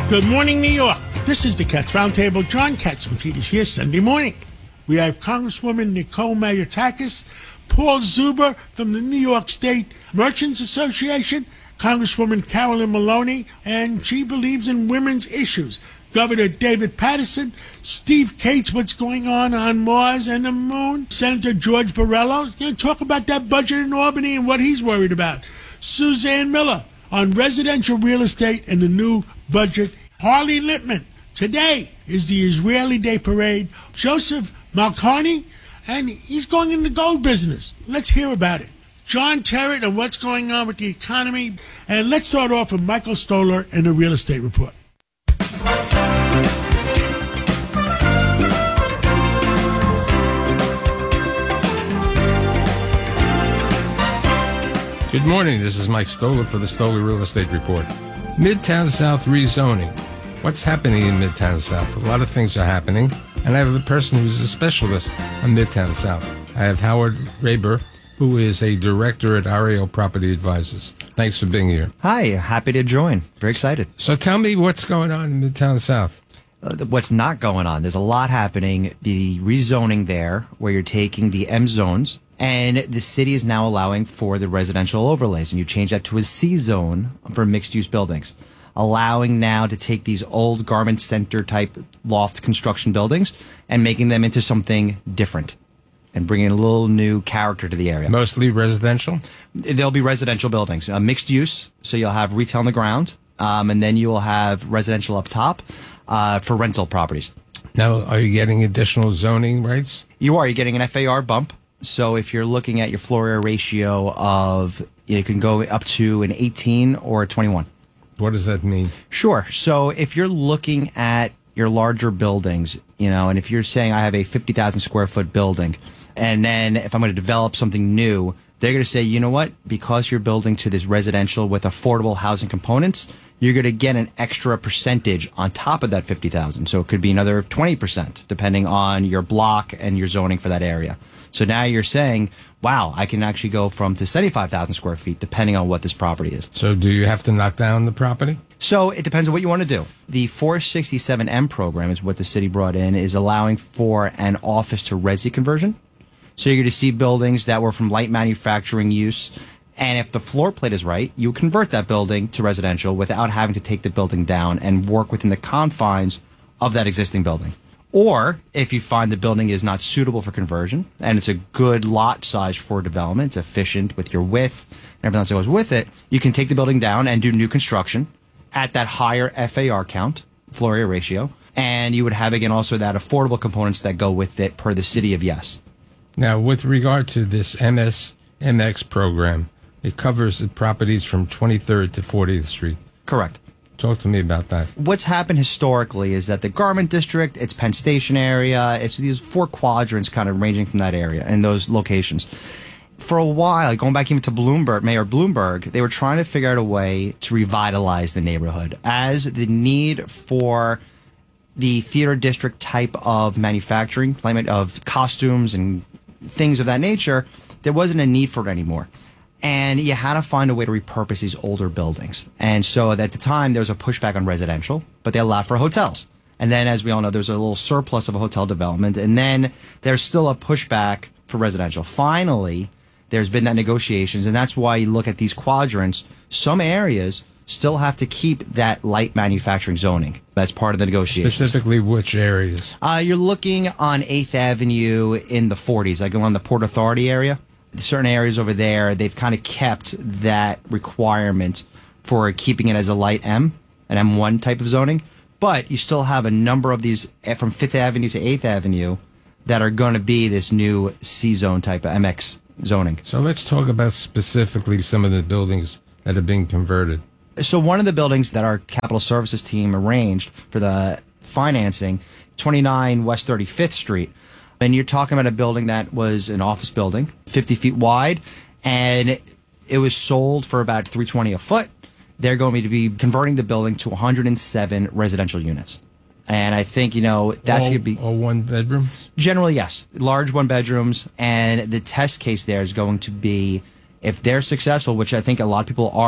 Good morning, New York. This is the Cats Roundtable. John Catsimatidis here Sunday morning. We have Congresswoman Nicole Mayotakis, Paul Zuber from the New York State Merchants Association, Congresswoman Carolyn Maloney, and she believes in women's issues. Governor David Paterson, Steve Cates, what's going on Mars and the moon. Senator George Borrello is going to talk about that budget in Albany and what he's worried about. Suzanne Miller on residential real estate and the new budget. Harley Littman. Today is the Israeli Day Parade. Joseph Malkarni, and he's going in the gold business. Let's hear about it. John Terrett and what's going on with the economy. And let's start off with Michael Stoller and the Real Estate Report. Good morning. This is Mike Stoller for the Stoller Real Estate Report. Midtown South rezoning. What's happening in Midtown South? A lot of things are happening, and I have a person who's a specialist on Midtown South. I have Howard Raber, who is a director at Ariel Property Advisors. Thanks for being here. Hi, happy to join. Very excited. So tell me what's going on in Midtown South. What's not going on? There's a lot happening. The rezoning there, where you're taking the M zones, and the city is now allowing for the residential overlays, and you change that to a C zone for mixed-use buildings, allowing now to take these old garment center type loft construction buildings and making them into something different and bringing a little new character to the area. Mostly residential? There'll be residential buildings, mixed use, so you'll have retail on the ground, and then you will have residential up top for rental properties. Now, are you getting additional zoning rights? You are. You're getting an FAR bump. So if you're looking at your floor area ratio of, it can go up to an 18 or a 21. What does that mean? Sure. So if you're looking at your larger buildings, and if you're saying I have a 50,000 square foot building, and then if I'm going to develop something new, they're going to say, you know what, because you're building to this residential with affordable housing components, you're going to get an extra percentage on top of that 50,000. So it could be another 20%, depending on your block and your zoning for that area. So now you're saying, wow, I can actually go from to 75,000 square feet, depending on what this property is. So do you have to knock down the property? So it depends on what you want to do. The 467M program is what the city brought in, is allowing for an office to resi conversion. So you're going to see buildings that were from light manufacturing use, and if the floor plate is right, you convert that building to residential without having to take the building down and work within the confines of that existing building. Or if you find the building is not suitable for conversion and it's a good lot size for development, it's efficient with your width and everything else that goes with it, you can take the building down and do new construction at that higher FAR count, floor area ratio, and you would have, again, also that affordable components that go with it per the city of yes. Now, with regard to this MSMX program, it covers the properties from 23rd to 40th Street. Correct. Talk to me about that. What's happened historically is that the Garment District, it's Penn Station area, it's these four quadrants kind of ranging from that area and those locations. For a while, going back even to Mayor Bloomberg, they were trying to figure out a way to revitalize the neighborhood as the need for the theater district type of manufacturing, of costumes and things of that nature, there wasn't a need for it anymore. And you had to find a way to repurpose these older buildings. And so at the time, there was a pushback on residential, but they allowed for hotels. And then, as we all know, there's a little surplus of a hotel development. And then there's still a pushback for residential. Finally, there's been that negotiations, and that's why you look at these quadrants. Some areas still have to keep that light manufacturing zoning. That's part of the negotiations. Specifically, which areas? You're looking on 8th Avenue in the 40s, like along the Port Authority area. Certain areas over there, they've kind of kept that requirement for keeping it as a light M, an M1 type of zoning. But you still have a number of these from 5th Avenue to 8th Avenue that are going to be this new C zone type of MX zoning. So let's talk about specifically some of the buildings that are being converted. So one of the buildings that our capital services team arranged for the financing, 29 West 35th Street, and you're talking about a building that was an office building, 50 feet wide, and it was sold for about $320 a foot. They're going to be converting the building to 107 residential units. And I think, that's going to be... All one bedrooms? Generally, yes. Large one bedrooms. And the test case there is going to be, if they're successful, which I think a lot of people are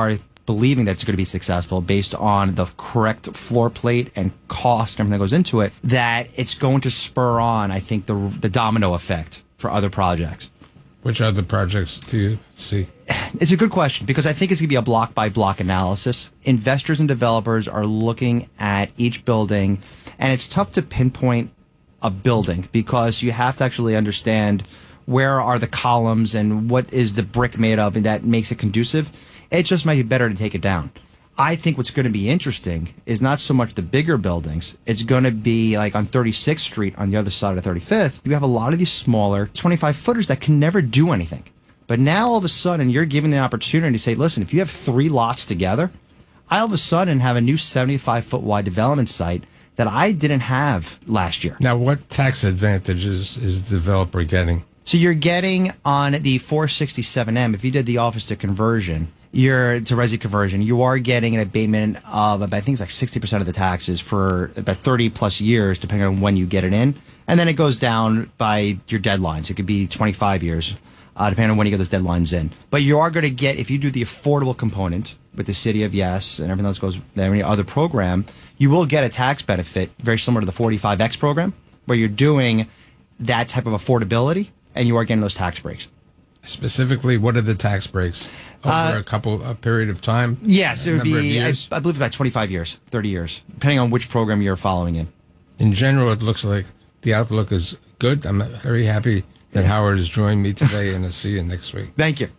believing that it's going to be successful based on the correct floor plate and cost and everything that goes into it, that it's going to spur on, I think, the domino effect for other projects. Which other projects do you see? It's a good question because I think it's going to be a block-by-block analysis. Investors and developers are looking at each building, and it's tough to pinpoint a building because you have to actually understand where are the columns and what is the brick made of, and that makes it conducive. It just might be better to take it down. I think what's going to be interesting is not so much the bigger buildings. It's going to be like on 36th Street on the other side of 35th. You have a lot of these smaller 25-footers that can never do anything. But now all of a sudden you're given the opportunity to say, listen, if you have 3 lots together, I all of a sudden have a new 75-foot wide development site that I didn't have last year. Now, what tax advantages is the developer getting? So you're getting on the 467M, if you did the office to conversion, to resi conversion, you are getting an abatement of about, I think it's like 60% of the taxes for about 30 plus years, depending on when you get it in. And then it goes down by your deadlines. It could be 25 years, depending on when you get those deadlines in. But you are going to get, if you do the affordable component with the City of Yes and everything else goes, any other program, you will get a tax benefit very similar to the 45X program, where you're doing that type of affordability and you are getting those tax breaks. Specifically, what are the tax breaks? Over a period of time? Yes, it would be, I believe, about 25 years, 30 years, depending on which program you're following in. In general, it looks like the outlook is good. I'm very happy that Howard has joined me today, and I'll see you next week. Thank you.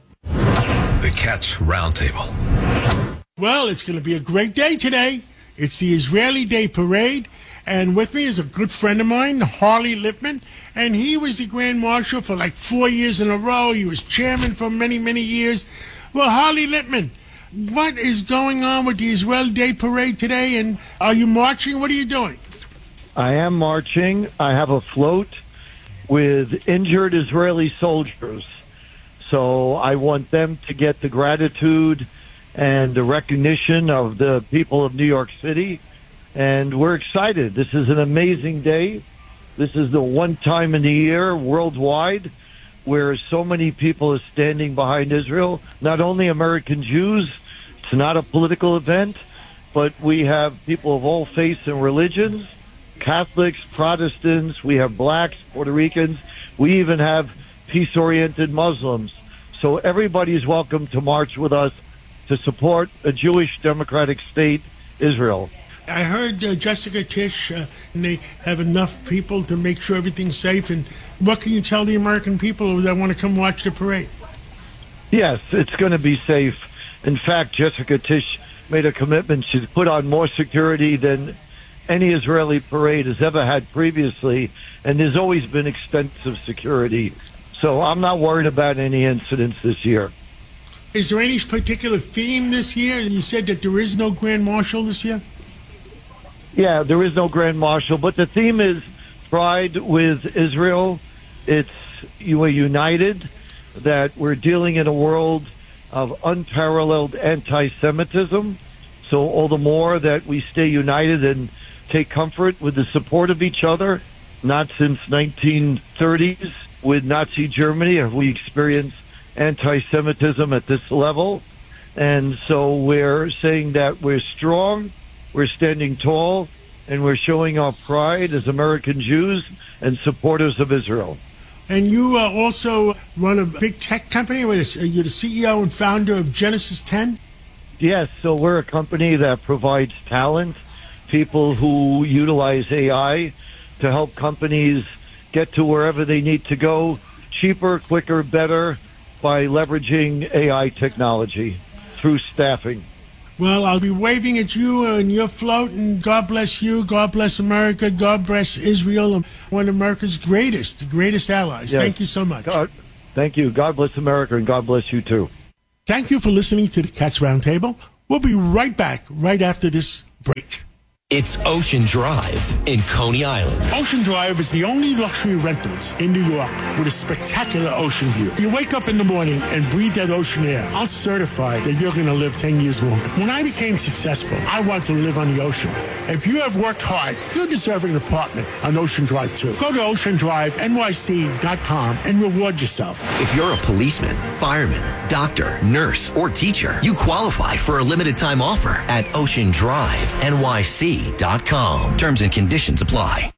The Cats Roundtable. Well, it's going to be a great day today. It's the Israeli Day Parade, and with me is a good friend of mine, Harley Lipman, and he was the Grand Marshal for like 4 years in a row. He was chairman for many, many years. Well, Harley Lipman, what is going on with the Israeli Day Parade today, and are you marching? What are you doing? I am marching. I have a float with injured Israeli soldiers. So I want them to get the gratitude and the recognition of the people of New York City. And we're excited. This is an amazing day. This is the one time in the year worldwide where so many people are standing behind Israel, not only American Jews. It's not a political event, but we have people of all faiths and religions, Catholics, Protestants, we have blacks, Puerto Ricans, we even have peace-oriented Muslims. So everybody's welcome to march with us to support a Jewish democratic state, Israel. I heard Jessica Tisch, and they have enough people to make sure everything's safe. And what can you tell the American people that want to come watch the parade? Yes, it's going to be safe. In fact, Jessica Tisch made a commitment to put on more security than any Israeli parade has ever had previously, and there's always been extensive security. So I'm not worried about any incidents this year. Is there any particular theme this year? You said that there is no Grand Marshal this year? Yeah, there is no Grand Marshal, but the theme is pride with Israel. It's we're united, that we're dealing in a world of unparalleled anti-Semitism. So all the more that we stay united and take comfort with the support of each other. Not since 1930s with Nazi Germany have we experienced anti-Semitism at this level. And so we're saying that we're strong, we're standing tall, and we're showing our pride as American Jews and supporters of Israel. And you also run a big tech company. You're the CEO and founder of Genesis 10? Yes, so we're a company that provides talent, people who utilize AI to help companies get to wherever they need to go cheaper, quicker, better by leveraging AI technology through staffing. Well, I'll be waving at you and your float, and God bless you, God bless America, God bless Israel, one of America's greatest allies. Yes. Thank you so much. Thank you. God bless America, and God bless you, too. Thank you for listening to the Cats Roundtable. We'll be right back right after this break. It's Ocean Drive in Coney Island. Ocean Drive is the only luxury rentals in New York with a spectacular ocean view. You wake up in the morning and breathe that ocean air. I'll certify that you're going to live 10 years longer. When I became successful, I wanted to live on the ocean. If you have worked hard, you deserve an apartment on Ocean Drive too. Go to oceandrivenyc.com and reward yourself. If you're a policeman, fireman, doctor, nurse, or teacher, you qualify for a limited time offer at oceandrivenyc.com. Terms and conditions apply.